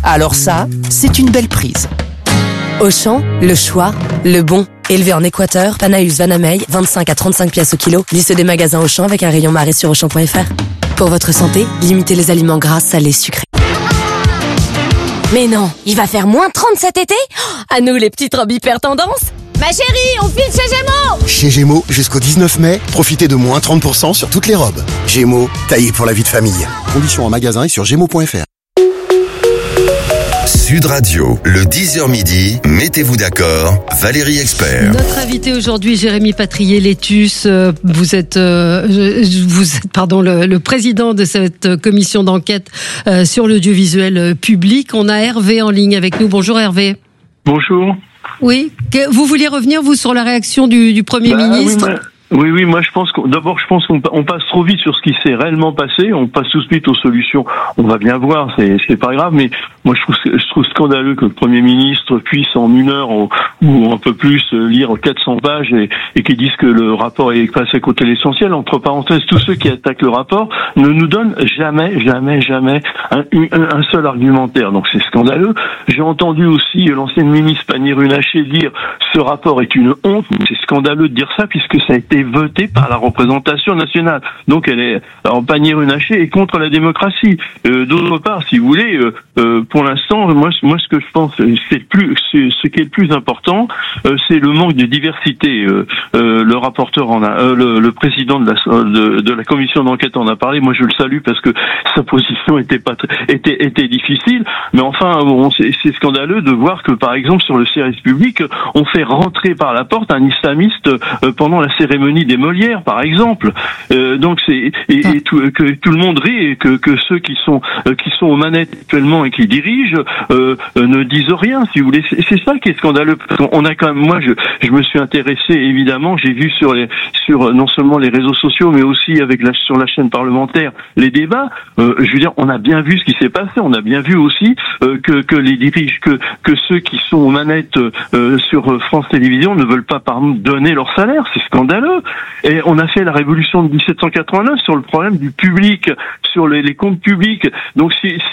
Alors ça, c'est une belle prise. Auchan, le choix, le bon. Élevé en Équateur, Panaeus Vanamey, 25 à 35 pièces au kilo. Liste des magasins Auchan avec un rayon marée sur Auchan.fr. Pour votre santé, limitez les aliments gras, salés, sucrés. Mais non, il va faire moins 30 cet été? À nous les petites robes hyper tendance. Ma chérie, on file chez Gémeaux! Chez Gémeaux, jusqu'au 19 mai, profitez de moins 30% sur toutes les robes. Gémeaux, taillé pour la vie de famille. Conditions en magasin et sur gémeaux.fr. Sud Radio, le 10h midi, mettez-vous d'accord, Valérie Expert. Notre invité aujourd'hui, Jérémy Patrier-Létus, vous êtes le président de cette commission d'enquête sur l'audiovisuel public. On a Hervé en ligne avec nous. Bonjour Hervé. Bonjour. Oui, vous vouliez revenir vous sur la réaction du Premier ministre? Oui, moi je pense qu'on passe trop vite sur ce qui s'est réellement passé, on passe tout de suite aux solutions. On va bien voir, c'est pas grave, mais moi je trouve scandaleux que le Premier ministre puisse en une heure ou un peu plus lire 400 pages et qu'il dise que le rapport est passé à côté de l'essentiel. Entre parenthèses, tous ceux qui attaquent le rapport ne nous donnent jamais un seul argumentaire. Donc c'est scandaleux. J'ai entendu aussi l'ancienne ministre Pannier-Runacher dire ce rapport est une honte. C'est scandaleux de dire ça puisque ça a été voté par la représentation nationale. Donc elle est en Pannier-Runacher et contre la démocratie. D'autre part, si vous voulez, pour l'instant, moi ce que je pense, ce qui est le plus important, c'est le manque de diversité. Le rapporteur le président de la commission d'enquête en a parlé. Moi je le salue parce que sa position était difficile. Mais enfin, c'est scandaleux de voir que par exemple sur le service public, on fait rentrer par la porte un islamiste pendant la cérémonie des Molières, par exemple. Donc que tout le monde rit et que ceux qui sont aux manettes actuellement et qui dirigent ne disent rien, si vous voulez. C'est ça qui est scandaleux. On a quand même, moi, je me suis intéressé évidemment. J'ai vu sur non seulement les réseaux sociaux, mais aussi sur la chaîne parlementaire les débats. Je veux dire, on a bien vu ce qui s'est passé. On a bien vu aussi que ceux qui sont aux manettes sur France Télévisions ne veulent pas donner leur salaire. C'est scandaleux. Et on a fait la révolution de 1789 sur le problème du public, sur les comptes publics. Donc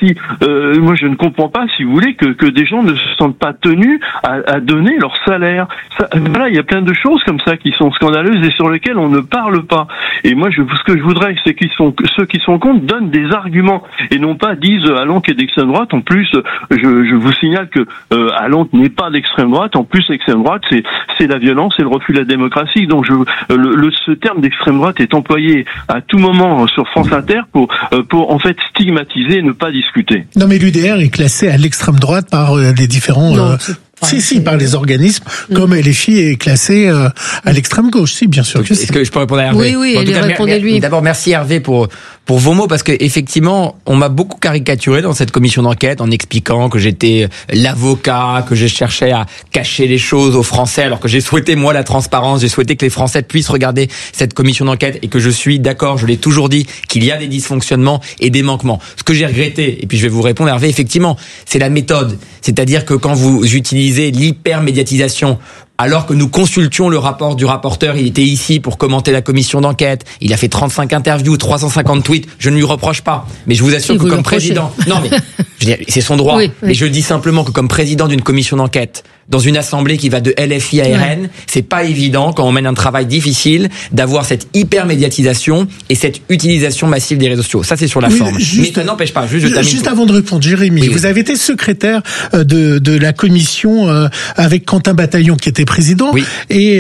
moi je ne comprends pas, si vous voulez, que des gens ne se sentent pas tenus à donner leur salaire. Voilà, il y a plein de choses comme ça qui sont scandaleuses et sur lesquelles on ne parle pas. Et moi ce que je voudrais, c'est ceux qui sont contre donnent des arguments et non pas disent Allonc est d'extrême droite. En plus, je vous signale que Allonc n'est pas d'extrême droite. En plus, l'extrême droite, c'est la violence et le refus de la démocratie. Donc ce terme d'extrême droite est employé à tout moment sur France Inter pour en fait stigmatiser et ne pas discuter. Non mais l'UDR est classé à l'extrême droite par les différents... par les organismes, comme LFI est classé à l'extrême gauche. Si, bien sûr. Est-ce que je peux répondre à Hervé? Oui, répondez-lui. D'abord, merci Hervé pour vos mots, parce que effectivement, on m'a beaucoup caricaturé dans cette commission d'enquête en expliquant que j'étais l'avocat, que je cherchais à cacher les choses aux Français, alors que j'ai souhaité, moi, la transparence, j'ai souhaité que les Français puissent regarder cette commission d'enquête et que je suis d'accord, je l'ai toujours dit, qu'il y a des dysfonctionnements et des manquements. Ce que j'ai regretté, et puis je vais vous répondre Hervé, effectivement, c'est la méthode. C'est-à-dire que quand vous utilisez l'hypermédiatisation, alors que nous consultions le rapport du rapporteur, il était ici pour commenter la commission d'enquête, il a fait 35 interviews, 350 tweets, je ne lui reproche pas. Mais je vous assure que comme président... Non mais, je veux dire, c'est son droit. Oui. Mais je dis simplement que comme président d'une commission d'enquête, dans une assemblée qui va de LFI à RN, c'est pas évident quand on mène un travail difficile d'avoir cette hypermédiatisation et cette utilisation massive des réseaux sociaux. Ça c'est sur la forme. Mais ça n'empêche pas. Juste avant de répondre, Jérémy, vous avez été secrétaire de la commission avec Quentin Bataillon qui était président et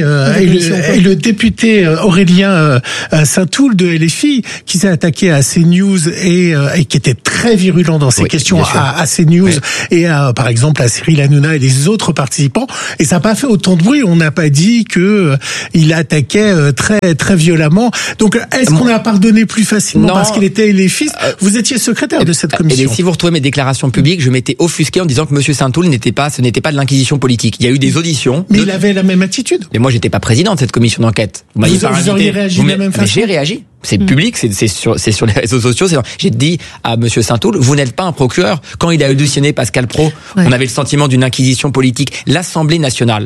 le député Aurélien Saint-Toul de LFI qui s'est attaqué à CNews et qui était très virulent dans ses questions à CNews et par exemple à Cyril Hanouna et les autres participants, et ça n'a pas fait autant de bruit. On n'a pas dit que il attaquait très très violemment. Donc est-ce qu'on a pardonné plus facilement parce qu'il était LFI? Vous étiez secrétaire de cette commission. Et si vous retrouvez mes déclarations publiques, je m'étais offusqué en disant que monsieur Saint-Toul ce n'était pas de l'inquisition politique. Il y a eu des auditions. Mais il avait la même attitude. Mais moi j'étais pas président de cette commission d'enquête. Vous auriez réagi de la même façon? J'ai réagi. C'est public, c'est sur les réseaux sociaux. J'ai dit à monsieur Saint-Toul, vous n'êtes pas un procureur. Quand il a auditionné Pascal Praud, on avait le sentiment d'une inquisition politique. L'Assemblée nationale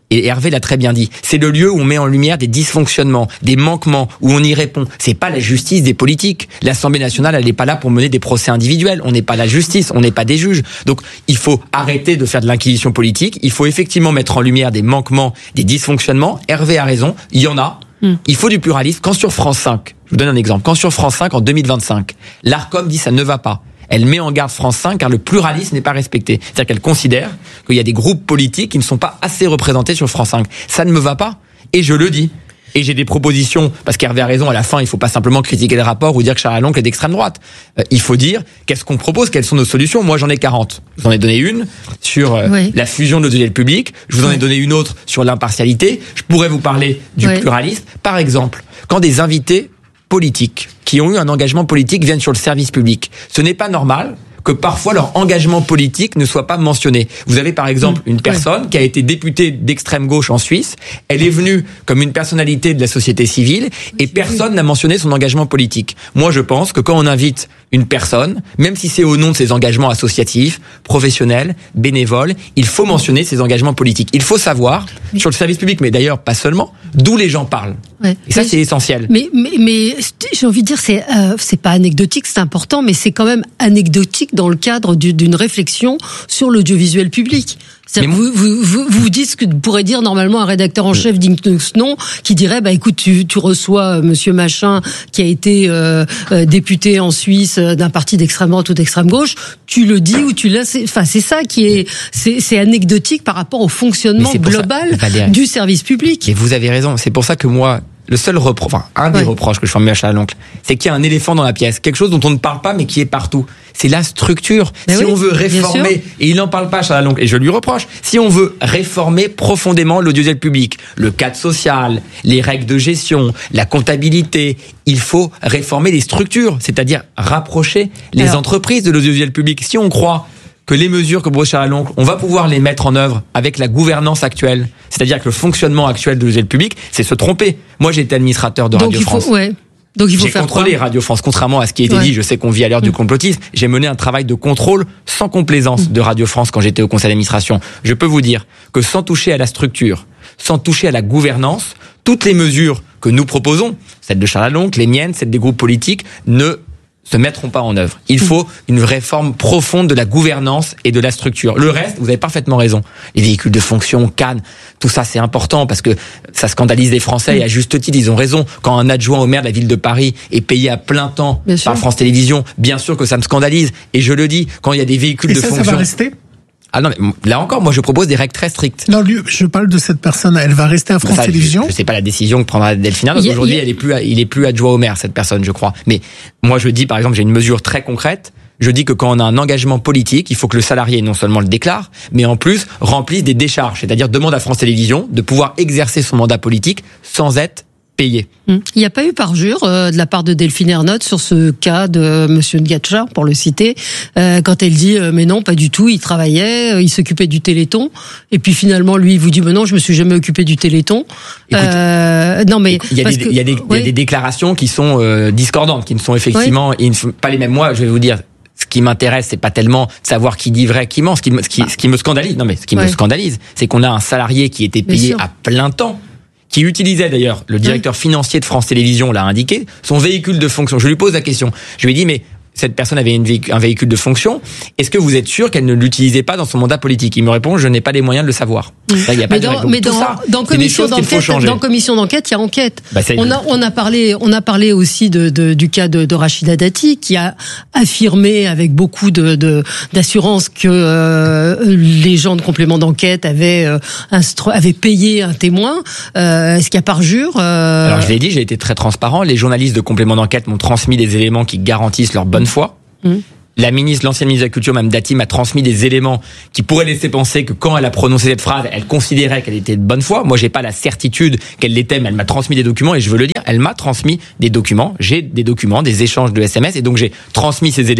Et Hervé l'a très bien dit. C'est le lieu où on met en lumière des dysfonctionnements, des manquements, où on y répond. C'est pas la justice des politiques. L'Assemblée nationale, elle n'est pas là pour mener des procès individuels. On n'est pas la justice, on n'est pas des juges. Donc, il faut arrêter de faire de l'inquisition politique. Il faut effectivement mettre en lumière des manquements, des dysfonctionnements. Hervé a raison. Il y en a. Il faut du pluralisme. Quand sur France 5, je vous donne un exemple. Quand sur France 5, en 2025, l'Arcom dit ça ne va pas. Elle met en garde France 5 car le pluralisme n'est pas respecté. C'est-à-dire qu'elle considère qu'il y a des groupes politiques qui ne sont pas assez représentés sur France 5. Ça ne me va pas. Et je le dis. Et j'ai des propositions, parce qu'Hervé a raison, à la fin, il faut pas simplement critiquer le rapport ou dire que Charles Aloncle est d'extrême droite. Il faut dire qu'est-ce qu'on propose, quelles sont nos solutions. Moi, j'en ai 40. Je vous en ai donné une sur la fusion de l'audiovisuel public. Je vous en ai donné une autre sur l'impartialité. Je pourrais vous parler du pluralisme. Par exemple, quand des invités politiques qui ont eu un engagement politique viennent sur le service public. Ce n'est pas normal que parfois leur engagement politique ne soit pas mentionné. Vous avez par exemple une personne qui a été députée d'extrême gauche en Suisse. Elle est venue comme une personnalité de la société civile et personne n'a mentionné son engagement politique. Moi, je pense que quand on invite une personne, même si c'est au nom de ses engagements associatifs, professionnels, bénévoles, il faut mentionner ses engagements politiques. Il faut savoir, sur le service public, mais d'ailleurs pas seulement, d'où les gens parlent. Et ça, c'est essentiel. Mais j'ai envie de dire, c'est pas anecdotique, c'est important, mais c'est quand même anecdotique dans le cadre d'une réflexion sur l'audiovisuel public. Vous dites ce que pourrait dire normalement un rédacteur en chef digne de ce nom, qui dirait écoute, tu reçois monsieur machin qui a été député en Suisse d'un parti d'extrême droite ou d'extrême gauche, tu le dis ou tu laisses. Enfin, c'est ça qui est c'est anecdotique par rapport au fonctionnement global du service public. Et vous avez raison. C'est pour ça que moi, le seul reproche, un des reproches que je formule à Charles Aloncle, c'est qu'il y a un éléphant dans la pièce, quelque chose dont on ne parle pas mais qui est partout. C'est la structure. Si on veut réformer, et il n'en parle pas, Charles Aloncle, et je lui reproche, si on veut réformer profondément l'audiovisuel public, le cadre social, les règles de gestion, la comptabilité, il faut réformer les structures, c'est-à-dire rapprocher les entreprises de l'audiovisuel public. Si on croit que les mesures que propose Charles Aloncle, on va pouvoir les mettre en œuvre avec la gouvernance actuelle, c'est-à-dire que le fonctionnement actuel de l'audiovisuel public, c'est se tromper. Moi, j'ai été administrateur de Radio France. Donc il faut j'ai contrôlé Radio France, contrairement à ce qui a été dit. Je sais qu'on vit à l'heure du complotisme. J'ai mené un travail de contrôle sans complaisance de Radio France quand j'étais au conseil d'administration. Je peux vous dire que sans toucher à la structure, sans toucher à la gouvernance, toutes les mesures que nous proposons, celles de Charles Aloncle, les miennes, celles des groupes politiques, ne se mettront pas en œuvre. Il faut une réforme profonde de la gouvernance et de la structure. Le reste, vous avez parfaitement raison. Les véhicules de fonction, Cannes, tout ça c'est important parce que ça scandalise les Français et à juste titre, ils ont raison. Quand un adjoint au maire de la ville de Paris est payé à plein temps par France Télévisions, bien sûr que ça me scandalise. Et je le dis, quand il y a des véhicules de fonction... ça va rester ? Ah non, mais là encore, moi je propose des règles très strictes. Non, je parle de cette personne, elle va rester à France Télévisions. Je sais pas la décision que prendra Delphine Ernotte. Aujourd'hui, il est plus adjoint au maire, cette personne, je crois. Mais moi je dis, par exemple, j'ai une mesure très concrète. Je dis que quand on a un engagement politique, il faut que le salarié non seulement le déclare, mais en plus remplisse des décharges. C'est-à-dire demande à France Télévisions de pouvoir exercer son mandat politique sans être payé. Il n'y a pas eu parjure de la part de Delphine Ernotte sur ce cas de monsieur Ngatcha, pour le citer, quand elle dit mais non, pas du tout, il travaillait, il s'occupait du Téléthon, et puis finalement lui il vous dit mais non, je me suis jamais occupé du Téléthon. Non mais il y a des déclarations qui sont discordantes, qui ne sont effectivement pas les mêmes. Moi, je vais vous dire. Ce qui m'intéresse, c'est pas tellement de savoir qui dit vrai, qui ment. Ce qui me scandalise, me scandalise, c'est qu'on a un salarié qui était payé à plein temps, qui utilisait d'ailleurs, le directeur financier de France Télévisions l'a indiqué, son véhicule de fonction. Je lui pose la question. Je lui ai dit, mais cette personne avait un véhicule de fonction. Est-ce que vous êtes sûr qu'elle ne l'utilisait pas dans son mandat politique? Il me répond, je n'ai pas les moyens de le savoir. Là, y a pas dans commission d'enquête, il y a enquête. On a parlé aussi du cas de Rachida Dati, qui a affirmé avec beaucoup d'assurance que les gens de complément d'enquête avaient payé un témoin. Est-ce qu'il y a parjure? Alors je l'ai dit, j'ai été très transparent. Les journalistes de complément d'enquête m'ont transmis des éléments qui garantissent leur bonne foi. L'ancienne ministre de la Culture, Mme Dati, m'a transmis des éléments qui pourraient laisser penser que quand elle a prononcé cette phrase, elle considérait qu'elle était de bonne foi. Moi, j'ai pas la certitude qu'elle l'était, mais elle m'a transmis des documents, et je veux le dire, elle m'a transmis des documents. J'ai des documents, des échanges de SMS, et donc j'ai transmis ces éléments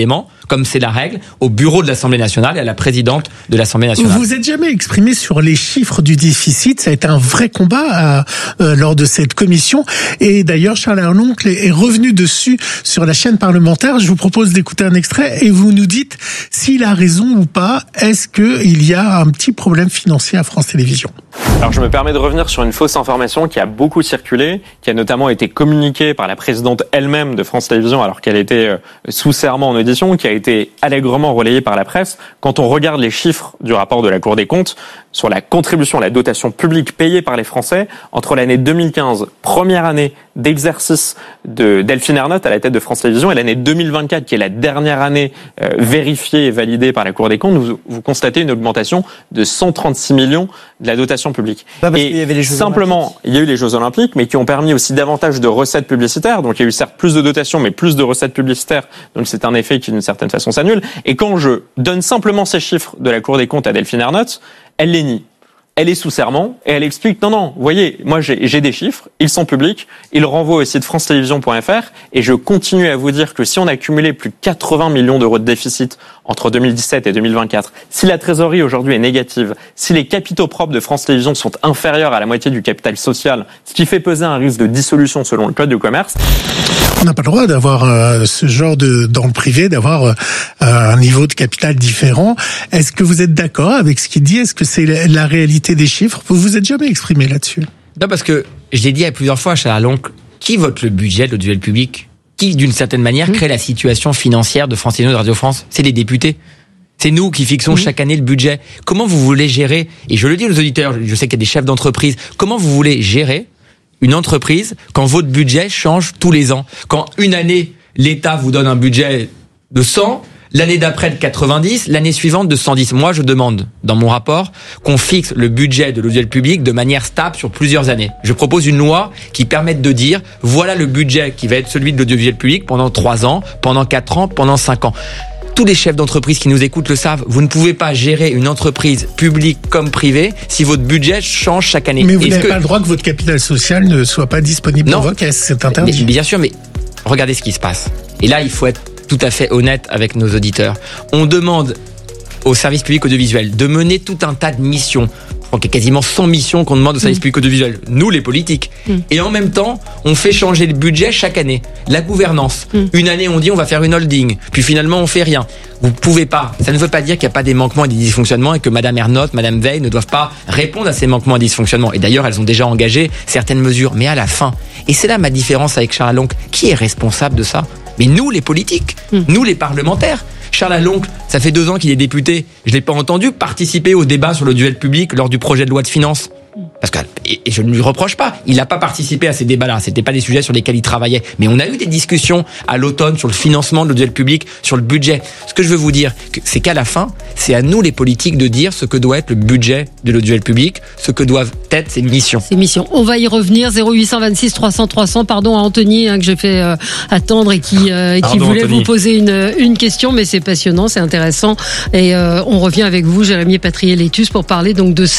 comme c'est la règle, au bureau de l'Assemblée nationale et à la présidente de l'Assemblée nationale. Vous êtes jamais exprimé sur les chiffres du déficit. Ça a été un vrai combat lors de cette commission. Et d'ailleurs, Charles Arloncle est revenu dessus sur la chaîne parlementaire. Je vous propose d'écouter un extrait et vous nous dites s'il a raison ou pas. Est-ce qu'il y a un petit problème financier à France Télévisions? Alors je me permets de revenir sur une fausse information qui a beaucoup circulé, qui a notamment été communiquée par la présidente elle-même de France Télévisions alors qu'elle était sous serment en audition, qui a été allègrement relayée par la presse. Quand on regarde les chiffres du rapport de la Cour des comptes sur la contribution, la dotation publique payée par les Français entre l'année 2015, première année d'exercice de Delphine Ernotte à la tête de France Télévisions, et l'année 2024, qui est la dernière année vérifiée et validée par la Cour des comptes, vous constatez une augmentation de 136 millions de la dotation publique. Et il y avait les Jeux simplement, Olympiques. Il y a eu les Jeux Olympiques, mais qui ont permis aussi davantage de recettes publicitaires. Donc il y a eu certes plus de dotations, mais plus de recettes publicitaires. Donc c'est un effet qui d'une certaine façon s'annule. Et quand je donne simplement ces chiffres de la Cour des comptes à Delphine Ernotte, elle les nie. Elle est sous serment et elle explique non, vous voyez, moi j'ai des chiffres, ils sont publics, ils renvoient au site francetélévisions.fr et je continue à vous dire que si on a cumulé plus de 80 millions d'euros de déficit entre 2017 et 2024, si la trésorerie aujourd'hui est négative, si les capitaux propres de France Télévisions sont inférieurs à la moitié du capital social, ce qui fait peser un risque de dissolution selon le code du commerce. On n'a pas le droit d'avoir ce genre dans le privé, d'avoir un niveau de capital différent. Est-ce que vous êtes d'accord avec ce qu'il dit? Est-ce que c'est la réalité des chiffres? Vous vous êtes jamais exprimé là-dessus? Non, parce que je l'ai dit à plusieurs fois, Charles Arloncle, qui vote le budget de l'audiovisuel public? Qui, d'une certaine manière, crée la situation financière de France Télévisions et de Radio France? C'est les députés. C'est nous qui fixons chaque année le budget. Comment vous voulez gérer, et je le dis aux auditeurs, je sais qu'il y a des chefs d'entreprise, comment vous voulez gérer une entreprise quand votre budget change tous les ans? Quand une année, l'État vous donne un budget de 100, l'année d'après de 90, l'année suivante de 110. Moi, je demande, dans mon rapport, qu'on fixe le budget de l'audiovisuel public de manière stable sur plusieurs années. Je propose une loi qui permette de dire, voilà le budget qui va être celui de l'audiovisuel public pendant 3 ans, pendant 4 ans, pendant 5 ans. Tous les chefs d'entreprise qui nous écoutent le savent, vous ne pouvez pas gérer une entreprise publique comme privée si votre budget change chaque année. Mais vous n'avez pas le droit que votre capital social ne soit pas disponible dans vos caisses, c'est interdit. Mais bien sûr, mais regardez ce qui se passe. Et là, il faut être tout à fait honnête avec nos auditeurs. On demande au service public audiovisuel de mener tout un tas de missions. Je crois qu'il y a quasiment 100 missions qu'on demande au service public audiovisuel. Nous, les politiques. Et en même temps, on fait changer le budget chaque année. La gouvernance. Une année, on dit on va faire une holding. Puis finalement, on fait rien. Vous pouvez pas. Ça ne veut pas dire qu'il n'y a pas des manquements et des dysfonctionnements et que Madame Ernotte, Madame Veil ne doivent pas répondre à ces manquements et dysfonctionnements. Et d'ailleurs, elles ont déjà engagé certaines mesures. Mais à la fin, et c'est là ma différence avec Charles Arloncle, qui est responsable de ça? Mais nous, les politiques, nous, les parlementaires. Charles Arloncle, ça fait 2 ans qu'il est député. Je l'ai pas entendu participer au débat sur l'audiovisuel public lors du projet de loi de finances. Parce que, et je ne lui reproche pas, il n'a pas participé à ces débats-là. C'était pas des sujets sur lesquels il travaillait. Mais on a eu des discussions à l'automne sur le financement de l'audiovisuel public, sur le budget. Ce que je veux vous dire, c'est qu'à la fin, c'est à nous les politiques de dire ce que doit être le budget de l'audiovisuel public, ce que doivent être ses missions. Ses missions. On va y revenir. 0826 300 300. Pardon à Anthony que j'ai fait attendre et qui voulait Anthony. Vous poser une question, mais c'est passionnant, c'est intéressant. Et on revient avec vous, Jérémy Patrier-Létus, pour parler donc de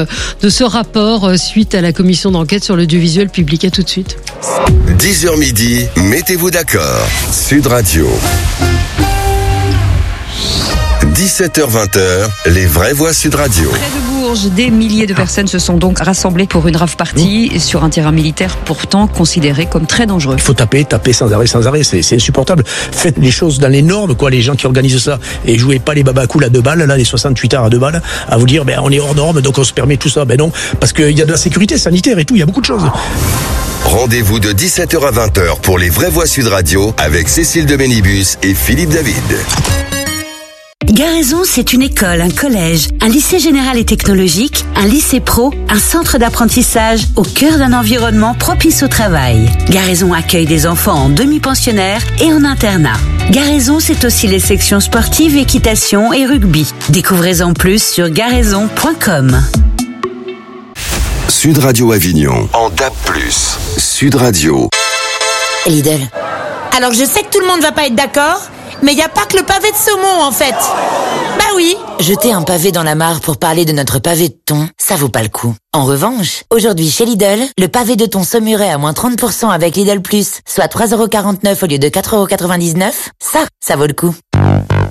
ce rapport suite à la commission d'enquête sur l'audiovisuel public. À tout de suite. 10h midi, mettez-vous d'accord. Sud Radio. 17h-20h, les vraies voix Sud Radio. Près de Bourges, des milliers de personnes se sont donc rassemblées pour une rave party sur un terrain militaire pourtant considéré comme très dangereux. Il faut taper sans arrêt, c'est insupportable. Faites les choses dans les normes, les gens qui organisent ça. Et jouez pas les babacools à 2 balles, là, les 68 heures à 2 balles, à vous dire, on est hors norme, donc on se permet tout ça. Non, parce qu'il y a de la sécurité sanitaire et tout, il y a beaucoup de choses. Rendez-vous de 17h à 20h pour les vraies voix Sud Radio avec Cécile de Bénibus et Philippe David. Garaison, c'est une école, un collège, un lycée général et technologique, un lycée pro, un centre d'apprentissage au cœur d'un environnement propice au travail. Garaison accueille des enfants en demi-pensionnaire et en internat. Garaison, c'est aussi les sections sportives, équitation et rugby. Découvrez-en plus sur garaison.com. Sud Radio Avignon, en DAB+. Sud Radio. Lidl. Alors je sais que tout le monde va pas être d'accord, mais il n'y a pas que le pavé de saumon en fait. Bah oui. Jeter un pavé dans la mare pour parler de notre pavé de thon, ça vaut pas le coup. En revanche, aujourd'hui chez Lidl, le pavé de thon saumuré à moins 30% avec Lidl+, soit 3,49€ au lieu de 4,99€, ça vaut le coup.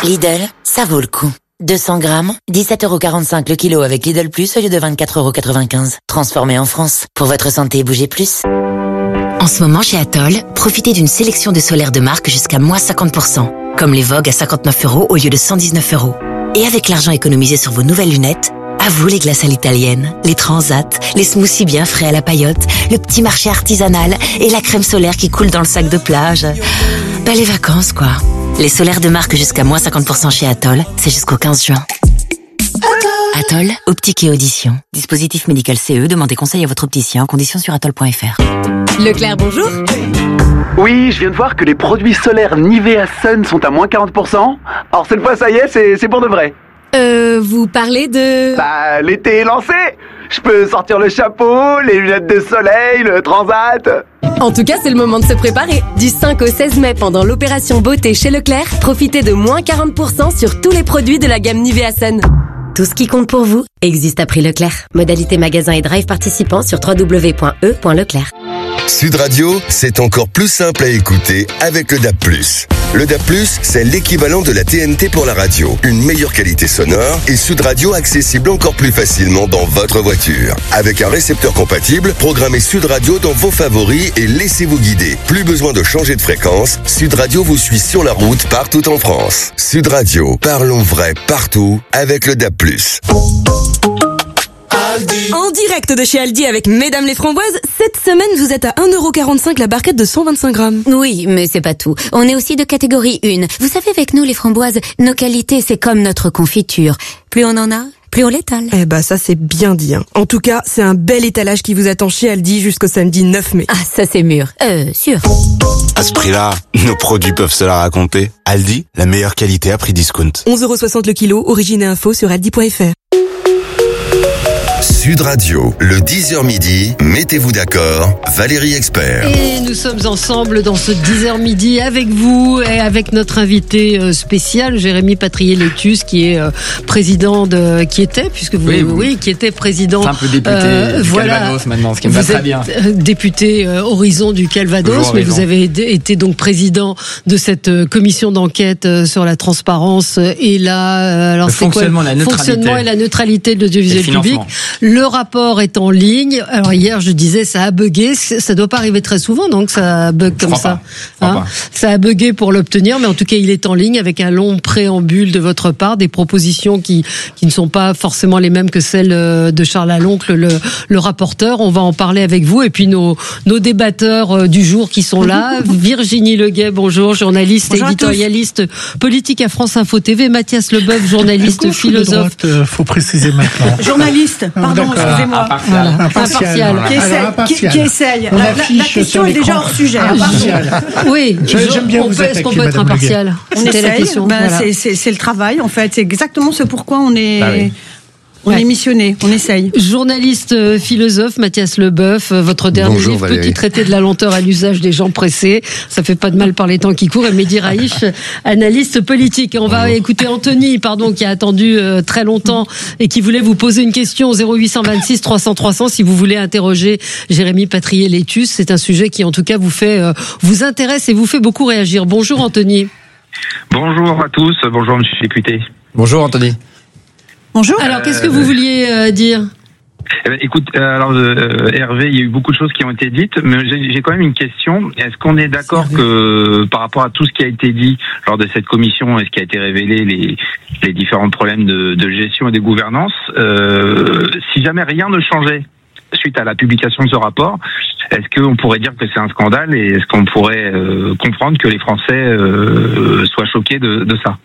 Lidl, ça vaut le coup. 200 grammes, 17,45€ le kilo avec Lidl Plus au lieu de 24,95€. Transformé en France. Pour votre santé, bougez plus. En ce moment, chez Atoll, profitez d'une sélection de solaires de marque jusqu'à moins 50%. Comme les Vogue à 59€ au lieu de 119€. Et avec l'argent économisé sur vos nouvelles lunettes, à vous les glaces à l'italienne, les transats, les smoothies bien frais à la paillote, le petit marché artisanal et la crème solaire qui coule dans le sac de plage. Ben les vacances, quoi. Les solaires de marque jusqu'à moins 50% chez Atoll, c'est jusqu'au 15 juin. Atoll, optique et audition. Dispositif médical CE, demandez conseil à votre opticien en conditions sur atoll.fr. Leclerc, bonjour. Oui, je viens de voir que les produits solaires Nivea Sun sont à moins 40%. Alors cette fois, ça y est, c'est pour de vrai. Vous parlez de... Bah, l'été est lancé. Je peux sortir le chapeau, les lunettes de soleil, le transat. En tout cas, c'est le moment de se préparer. Du 5 au 16 mai, pendant l'opération beauté chez Leclerc, profitez de moins 40% sur tous les produits de la gamme Nivea Sun. Tout ce qui compte pour vous existe à prix Leclerc. Modalité magasin et drive participants sur www.e.leclerc. Sud Radio, c'est encore plus simple à écouter avec le DAB+. Le DAB+, c'est l'équivalent de la TNT pour la radio. Une meilleure qualité sonore et Sud Radio accessible encore plus facilement dans votre voiture. Avec un récepteur compatible, programmez Sud Radio dans vos favoris et laissez-vous guider. Plus besoin de changer de fréquence, Sud Radio vous suit sur la route partout en France. Sud Radio, parlons vrai partout avec le DAB+. En direct de chez Aldi avec Mesdames les Framboises, cette semaine vous êtes à 1,45€ la barquette de 125 grammes. Oui, mais c'est pas tout. On est aussi de catégorie 1. Vous savez, avec nous les framboises, nos qualités, c'est comme notre confiture. Plus on en a, plus on l'étale. Eh bah ça c'est bien dit. Hein. En tout cas, c'est un bel étalage qui vous attend chez Aldi jusqu'au samedi 9 mai. Ah, ça c'est mûr. Sûr. À ce prix-là, nos produits peuvent se la raconter. Aldi, la meilleure qualité à prix discount. 11,60€ le kilo, origine et info sur aldi.fr. Sud Radio, le 10h midi, mettez-vous d'accord, Valérie Expert. Et nous sommes ensemble dans ce 10h midi avec vous et avec notre invité spécial, Jérémy Patrier-Létus, qui est président de, qui était président. Simple député du Calvados maintenant, ce qui me va très bien. Député Horizon du Calvados, mais vous avez été donc président de cette commission d'enquête sur la transparence et le fonctionnement et la neutralité de l'audiovisuel public. Le rapport est en ligne. Alors hier, je disais, ça a bugué. Ça doit pas arriver très souvent, donc ça bug comme ça. Ça a bugué pour l'obtenir, mais en tout cas, il est en ligne avec un long préambule de votre part, des propositions qui ne sont pas forcément les mêmes que celles de Charles Aloncle, le rapporteur. On va en parler avec vous et puis nos débatteurs du jour qui sont là. Virginie Leguet, bonjour, journaliste et éditorialiste politique à France Info TV. Mathias Leboeuf, journaliste, philosophe. Faut préciser maintenant. Journaliste, pardon, excusez-moi. Impartial. Qui essaye. La question est déjà hors sujet. Oui, j'aime bien vous attaquer, est-ce qu'on peut être impartial? C'était la question. C'est le travail, en fait. C'est exactement ce pourquoi on est... On est missionné, on essaye. Journaliste, philosophe, Mathias Leboeuf, votre dernier livre, Valérie. Petit traité de la lenteur à l'usage des gens pressés. Ça fait pas de mal par les temps qui courent. Et Mehdi Raïch, analyste politique. Et on va écouter Anthony, qui a attendu très longtemps et qui voulait vous poser une question au 0826 300 300 si vous voulez interroger Jérémy Patrier-Létus. C'est un sujet qui, en tout cas, vous intéresse et vous fait beaucoup réagir. Bonjour, Anthony. Bonjour à tous. Bonjour, monsieur le député. Bonjour, Anthony. Bonjour. Alors, qu'est-ce que vous vouliez dire? Écoute, Hervé, il y a eu beaucoup de choses qui ont été dites, mais j'ai quand même une question. Est-ce qu'on est d'accord que, par rapport à tout ce qui a été dit lors de cette commission et ce qui a été révélé, les différents problèmes de gestion et de gouvernance, si jamais rien ne changeait suite à la publication de ce rapport, est-ce qu'on pourrait dire que c'est un scandale et est-ce qu'on pourrait comprendre que les Français soient choqués de ça?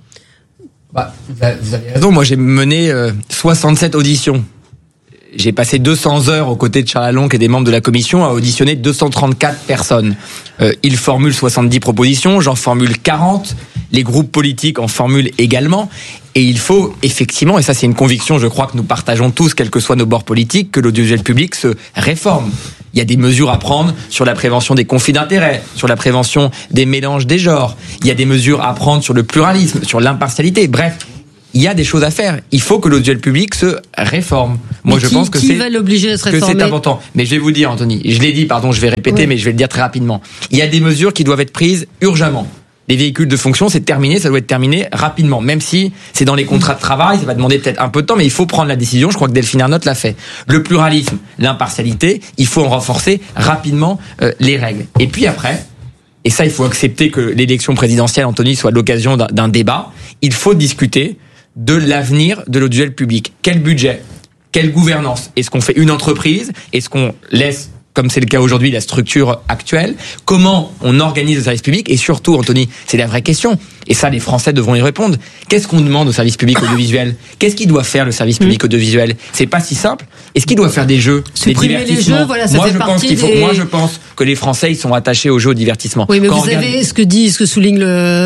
Vous avez raison. Moi, j'ai mené 67 auditions. J'ai passé 200 heures aux côtés de Charles Aloncle et des membres de la commission à auditionner 234 personnes. Ils formulent 70 propositions, j'en formule 40. Les groupes politiques en formulent également. Et il faut effectivement, et ça c'est une conviction, je crois que nous partageons tous, quels que soient nos bords politiques, que l'audiovisuel public se réforme. Il y a des mesures à prendre sur la prévention des conflits d'intérêts, sur la prévention des mélanges des genres. Il y a des mesures à prendre sur le pluralisme, sur l'impartialité. Bref, il y a des choses à faire. Il faut que l'audiovisuel public se réforme. Moi, je pense que qui va l'obliger à se réformer? C'est important. Mais je vais vous dire, Anthony, je l'ai dit, je vais répéter, mais je vais le dire très rapidement. Il y a des mesures qui doivent être prises urgemment. des véhicules de fonction, c'est terminé, ça doit être terminé rapidement. Même si c'est dans les contrats de travail, ça va demander peut-être un peu de temps, mais il faut prendre la décision. Je crois que Delphine Ernotte l'a fait. Le pluralisme, l'impartialité, il faut en renforcer rapidement les règles. Et puis après, et ça, il faut accepter que l'élection présidentielle, Anthony, soit l'occasion d'un débat. Il faut discuter de l'avenir de l'audiovisuel public. Quel budget ? Quelle gouvernance ? Est-ce qu'on fait une entreprise ? Est-ce qu'on laisse, comme c'est le cas aujourd'hui, la structure actuelle? Comment on organise le service public? Et surtout, Anthony, c'est la vraie question. Et ça, les Français devront y répondre. Qu'est-ce qu'on demande au service public audiovisuel? Qu'est-ce qu'il doit faire, le service public audiovisuel? C'est pas si simple. Est-ce qu'il doit faire des jeux, des divertissements? Les jeux, voilà, ça moi, fait je pense qu'il faut. des... Moi, je pense que les Français, ils sont attachés aux jeux, au divertissement. Oui, mais vous savez ce que souligne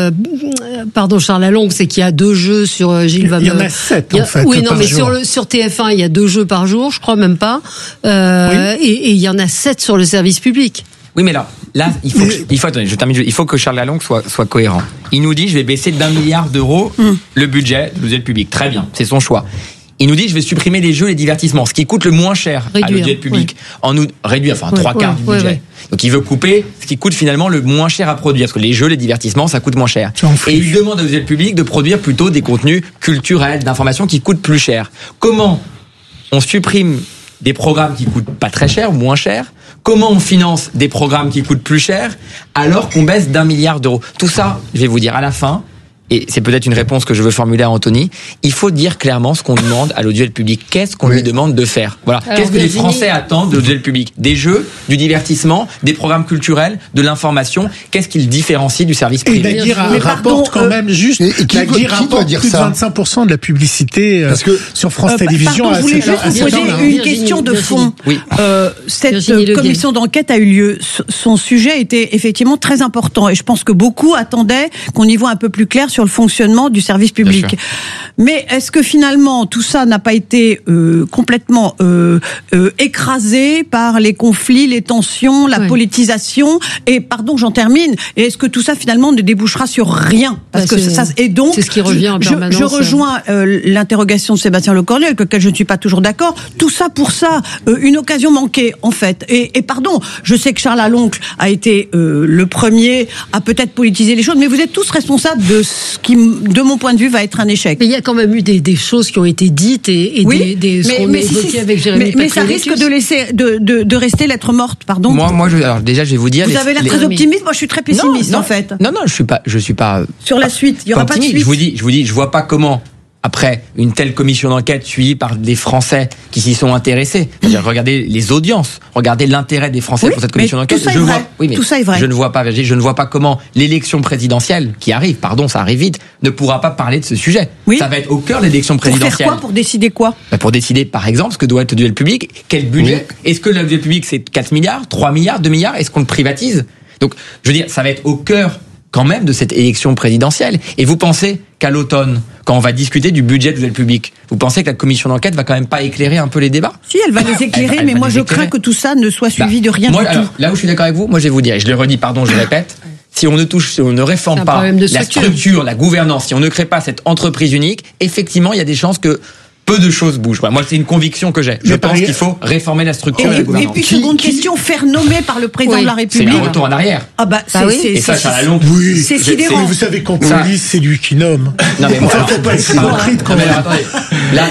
Charles Lalonde, c'est qu'il y a 2 jeux sur Gilles Van. Il y en a 7 en fait. Oui, non, mais sur TF1, il y a 2 jeux par jour, je crois même pas. Et il y en a 7 sur le service public. Oui, mais là, attendez, je termine. Il faut que Charles Lalonde soit cohérent. Il nous dit, je vais baisser d'1 milliard d'euros le budget de l'audiovisuel public. Très bien, c'est son choix. Il nous dit, je vais supprimer les jeux, les divertissements, ce qui coûte le moins cher à l'audiovisuel public. Réduire, 3/4 du budget. Ouais. Donc il veut couper ce qui coûte finalement le moins cher à produire, parce que les jeux, les divertissements, ça coûte moins cher. Et il demande à l'audiovisuel public de produire plutôt des contenus culturels, d'information qui coûtent plus cher. Comment on supprime des programmes qui coûtent pas très cher, moins cher? Comment on finance des programmes qui coûtent plus cher alors qu'on baisse d'1 milliard d'euros? Tout ça, je vais vous dire à la fin, et c'est peut-être une réponse que je veux formuler à Anthony, il faut dire clairement ce qu'on demande à l'audiovisuel public. Qu'est-ce qu'on lui demande de faire? Voilà. Alors, qu'est-ce que les Français attendent de l'audiovisuel public? Des jeux, du divertissement, des programmes culturels, de l'information. Qu'est-ce qui le différencie du service privé? Et Nagui rapporte quand même juste. Nagui rapporte plus de 25% de la publicité sur France Télévisions. Je voulais juste vous poser une question de fond. Oui. Cette commission d'enquête a eu lieu. Son sujet était effectivement très important et je pense que beaucoup attendaient qu'on y voit un peu plus clair sur le fonctionnement du service public. Mais est-ce que finalement tout ça n'a pas été complètement écrasé par les conflits, les tensions, la politisation? Et pardon, j'en termine. Et est-ce que tout ça finalement ne débouchera sur rien? Parce que ça et donc c'est ce qui revient en permanence. Je rejoins l'interrogation de Sébastien Lecornu, avec lequel je ne suis pas toujours d'accord. Tout ça pour ça, une occasion manquée en fait. Et pardon, je sais que Charles Lalonde a été le premier à peut-être politiser les choses, mais vous êtes tous responsables de ce qui, de mon point de vue, va être un échec. Mais il y a quand même eu des choses qui ont été dites et oui, ce qu'on a évoqué avec Jérémy mais ça risque de rester lettre morte, pardon. Moi, alors déjà, je vais vous dire. Vous avez l'air très optimiste. Moi, je suis très pessimiste, en fait. Non, je suis pas. Sur la suite, il y aura pas de suite. Je vous dis, je vois pas comment. Après une telle commission d'enquête suivie par des Français qui s'y sont intéressés, c'est-à-dire regardez les audiences, regardez l'intérêt des Français pour cette commission d'enquête. Tout ça est vrai. Je ne vois pas, Virginie, je ne vois pas comment l'élection présidentielle qui arrive, ça arrive vite, ne pourra pas parler de ce sujet. Oui. Ça va être au cœur de l'élection présidentielle. Pour faire quoi? Pour décider quoi? Pour décider, par exemple, ce que doit être l'audiovisuel public, quel budget. Oui. Est-ce que l'audiovisuel public c'est 4 milliards, 3 milliards, 2 milliards? Est-ce qu'on le privatise? Donc, je veux dire, ça va être au cœur quand même de cette élection présidentielle. Et vous pensez qu'à l'automne, quand on va discuter du budget de l'audiovisuel public, vous pensez que la commission d'enquête va quand même pas éclerer un peu les débats? Si, elle va les éclairer, mais moi je crains que tout ça ne soit suivi de rien du tout. Là où je suis d'accord avec vous, moi je vais vous dire, et je le redis, je répète, si on ne réforme pas la structure, la gouvernance, si on ne crée pas cette entreprise unique, effectivement, il y a des chances que peu de choses bougent. Moi, c'est une conviction que j'ai. Je pense qu'il faut réformer la structure et la gouvernance. Et puis, seconde question, faire nommer par le président de la République. C'est un retour en arrière. Ah bah, et ça, Charles Lalonde. Oui, c'est sidérant. Vous savez qu'en police, c'est lui qui nomme. Non, mais moi, faut pas être hypocrite quand même. Là,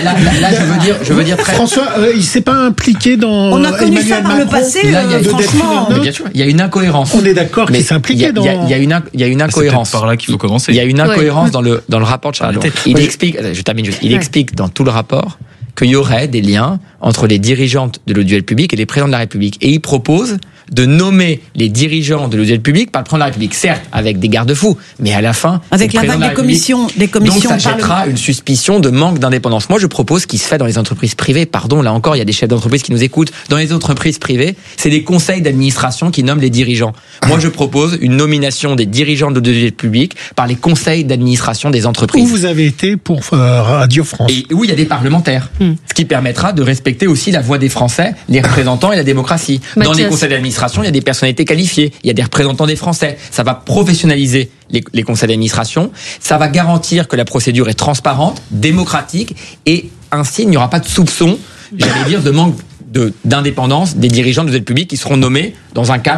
je veux dire très. François, il s'est pas impliqué dans. On a connu ça par le passé, franchement. Bien sûr, il y a une incohérence. On est d'accord qu'il s'est impliqué dans. Il y a une incohérence. C'est par là qu'il faut commencer. Il y a une incohérence dans le rapport de Charles Lalonde. Il explique, je termine juste, il explique dans tout le rapport qu'il y aurait des liens entre les dirigeantes de l'audiovisuel public et les présidents de la République. Et il propose de nommer les dirigeants de l'audiovisuel public par le président de la République. Certes, avec des garde-fous, mais à la fin, avec la vague des commissions donc ça jettera une suspicion de manque d'indépendance. Moi, je propose ce qui se fait dans les entreprises privées. Pardon, là encore, il y a des chefs d'entreprise qui nous écoutent. Dans les entreprises privées, c'est des conseils d'administration qui nomment les dirigeants. Moi, je propose une nomination des dirigeants de l'audiovisuel public par les conseils d'administration des entreprises. Où vous avez été pour Radio France. Et où il y a des parlementaires. Ce qui permettra de respecter aussi la voix des Français, les représentants et la démocratie. Dans les conseils d'administration, il y a des personnalités qualifiées, il y a des représentants des Français. Ça va professionnaliser les conseils d'administration, ça va garantir que la procédure est transparente, démocratique, et ainsi il n'y aura pas de soupçon, j'allais dire, de manque d'indépendance des dirigeants de l'audiovisuel public qui seront nommés dans un cadre